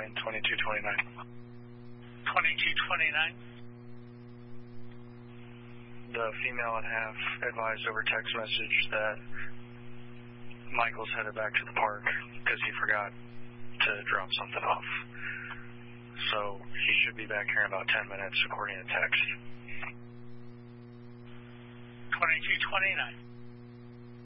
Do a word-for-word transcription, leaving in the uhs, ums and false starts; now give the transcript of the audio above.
nine, twenty-two twenty-nine. twenty-two twenty-nine. The female and half advised over text message that Michael's headed back to the park because he forgot to drop something off. So he should be back here in about ten minutes according to text. twenty-two twenty-nine.